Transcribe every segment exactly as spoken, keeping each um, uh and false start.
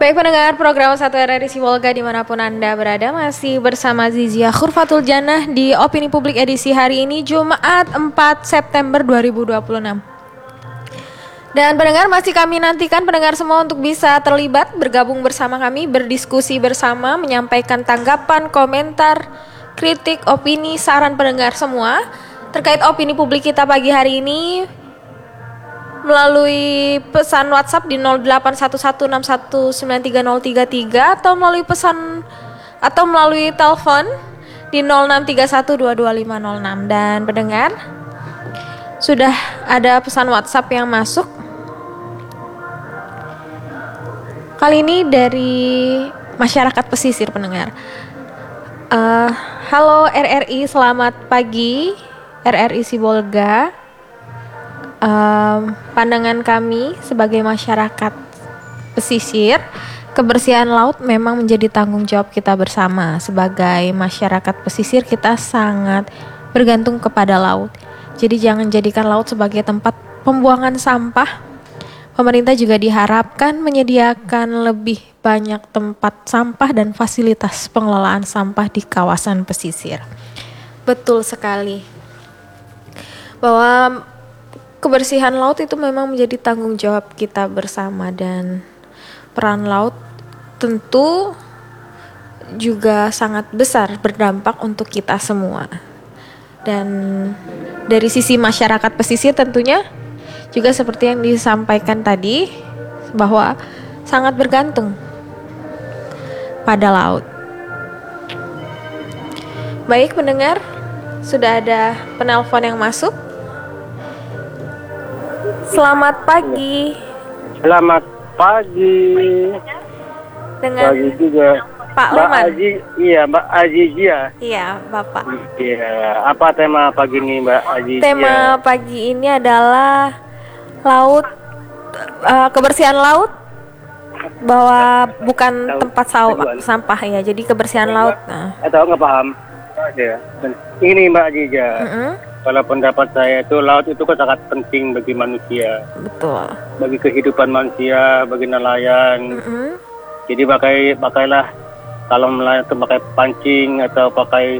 Baik pendengar program satu R R I Sibolga dimanapun Anda berada, masih bersama Zizia Khurfatul Jannah di Opini Publik edisi hari ini Jumat empat September dua ribu dua puluh enam. Dan pendengar, masih kami nantikan pendengar semua untuk bisa terlibat, bergabung bersama kami, berdiskusi bersama, menyampaikan tanggapan, komentar, kritik, opini, saran pendengar semua terkait opini publik kita pagi hari ini melalui pesan WhatsApp di nol delapan satu satu enam satu sembilan tiga nol tiga tiga atau melalui pesan atau melalui telepon di nol enam tiga satu dua dua lima nol enam. Dan pendengar, sudah ada pesan WhatsApp yang masuk. Kali ini dari masyarakat pesisir pendengar. Uh, halo R R I, selamat pagi R R I Sibolga. Um, pandangan kami sebagai masyarakat pesisir, kebersihan laut memang menjadi tanggung jawab kita bersama. Sebagai masyarakat pesisir, kita sangat bergantung kepada laut. Jadi jangan jadikan laut sebagai tempat pembuangan sampah. Pemerintah juga diharapkan menyediakan lebih banyak tempat sampah dan fasilitas pengelolaan sampah di kawasan pesisir. Betul sekali bahwa kebersihan laut itu memang menjadi tanggung jawab kita bersama, dan peran laut tentu juga sangat besar berdampak untuk kita semua. Dan dari sisi masyarakat pesisir tentunya juga seperti yang disampaikan tadi, bahwa sangat bergantung pada laut. Baik pendengar, sudah ada penelpon yang masuk. Selamat pagi. Selamat pagi. Dengan pagi juga Pak Mbak Leman. Aji, iya Mbak Azizia. Iya, Bapak. Iya, apa tema pagi ini Mbak Azizia? Tema pagi ini adalah laut, uh, kebersihan laut, bahwa bukan Tahu. tempat saw- Tahu. sampah ya. Jadi kebersihan laut. Nah. Atau nggak paham? Ya. Ini Mbak Azizia. Mm-mm. Kalau pendapat saya itu laut itu kan sangat penting bagi manusia, Betul. bagi kehidupan manusia, bagi nelayan. Mm-mm. Jadi pakai pakailah kalau nelayan itu pakai pancing atau pakai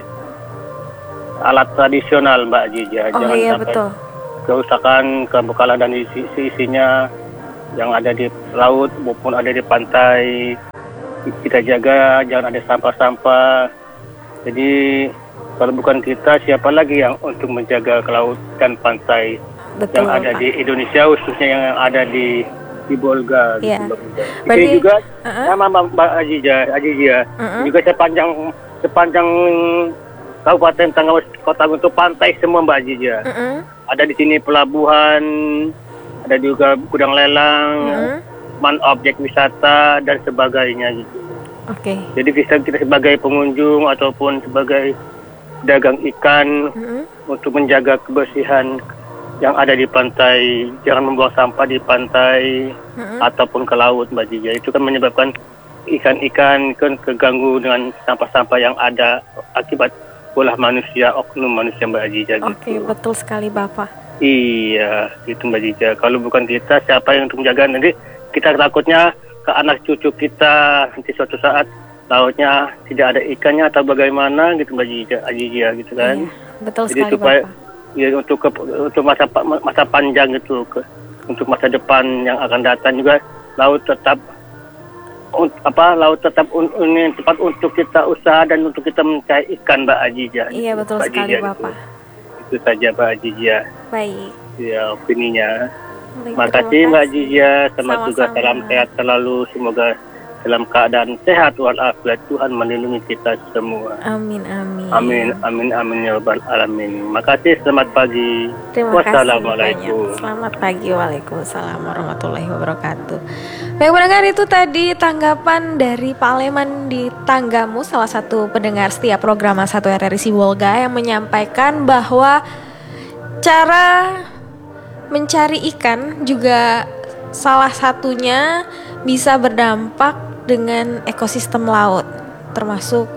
alat tradisional Mbak Azizia. Oh Jangan iya, sampai betul. kerusakan, kebakaran dan isi, isinya yang ada di laut maupun ada di pantai. Kita jaga, jangan ada sampah-sampah. Jadi kalau bukan kita, siapa lagi yang untuk menjaga ke laut dan pantai? Betul, yang ada Pak. di Indonesia, khususnya yang ada di di Bolga. Iya. Gitu. Berarti, Ini juga uh-uh. sama Mbak Azizia, Azizia Uh-uh. juga sepanjang sepanjang Kabupaten Tanggamus Kota Guntur pantai semua Mbak Azizia. Mm-mm. Ada di sini pelabuhan, ada juga gudang lelang, Mm-mm. man objek wisata dan sebagainya gitu. Oke. Jadi bisa kita sebagai pengunjung ataupun sebagai dagang ikan Mm-mm. untuk menjaga kebersihan yang ada di pantai, jangan membuang sampah di pantai Mm-mm. ataupun ke laut Mbak Jija. Itu kan menyebabkan ikan-ikan kan keganggu dengan sampah-sampah yang ada akibat ulah manusia, oknum manusia Mbak Jija. Oke, gitu. betul sekali Bapak. Iya, itu Mbak Jija. Kalau bukan kita, siapa yang untuk menjaga? Nanti kita takutnya ke anak cucu kita nanti suatu saat lautnya tidak ada ikannya atau bagaimana gitu Mbak Jija, Jija gitu kan. Iya, betul Jadi sekali supaya Bapak. ya untuk ke, untuk masa masa panjang itu ke, untuk masa depan yang akan datang juga laut tetap un, apa laut tetap un, un, tempat untuk kita usaha dan untuk kita mencari ikan Mbak Ajija. Iya, betul Mbak sekali Ajija, Bapak. Itu. itu saja Mbak Ajija. Baik. Ya opininya. Baik, Makasih terima Mbak kasih. Ajija. Selamat juga Sama-sama. salam sehat selalu. Semoga dalam keadaan sehat walafiat, Tuhan melindungi kita semua. Amin, amin. Amin, amin, amin ya rabbal alamin. Makasih, selamat pagi. Terima kasih Wassalamualaikum. banyak. Selamat pagi. Waalaikumsalam warahmatullahi wabarakatuh. Baik pendengar, itu tadi tanggapan dari Pak Leman di Tanggamu, salah satu pendengar setiap program satu R R I Sibolga, yang menyampaikan bahwa cara mencari ikan juga salah satunya bisa berdampak dengan ekosistem laut, termasuk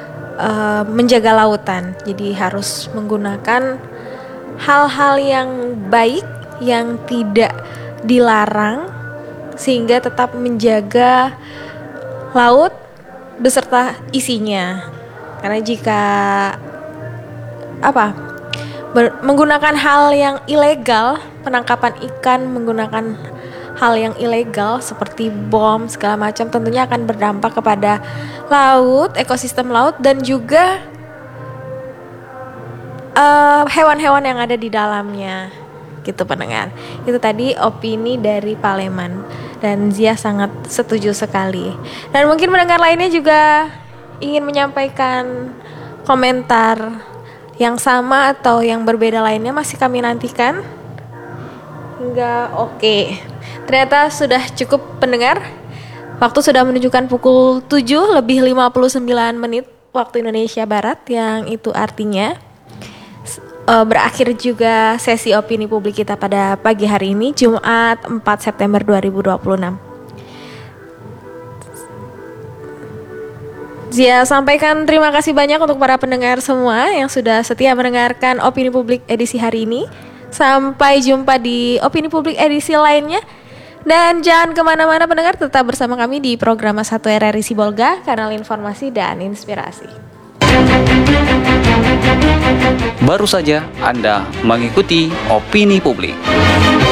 uh, menjaga lautan. Jadi harus menggunakan hal-hal yang baik, yang tidak dilarang, sehingga tetap menjaga laut beserta isinya. Karena jika apa ber- menggunakan hal yang ilegal, penangkapan ikan menggunakan hal yang ilegal seperti bom segala macam, tentunya akan berdampak kepada laut, ekosistem laut, dan juga uh, hewan-hewan yang ada di dalamnya, gitu pendengar. Itu tadi opini dari Paleman dan Zia sangat setuju sekali. Dan mungkin pendengar lainnya juga ingin menyampaikan komentar yang sama atau yang berbeda lainnya, masih kami nantikan. Hingga oke okay. Ternyata sudah cukup pendengar. Waktu sudah menunjukkan pukul tujuh lebih lima puluh sembilan menit waktu Indonesia Barat, yang itu artinya uh, berakhir juga sesi opini publik kita pada pagi hari ini, Jumat empat September dua ribu dua puluh enam. Zia sampaikan terima kasih banyak untuk para pendengar semua yang sudah setia mendengarkan opini publik edisi hari ini. Sampai jumpa di opini publik edisi lainnya. Dan jangan kemana-mana pendengar, tetap bersama kami di program satu R R I Sibolga, kanal informasi dan inspirasi. Baru saja Anda mengikuti opini publik.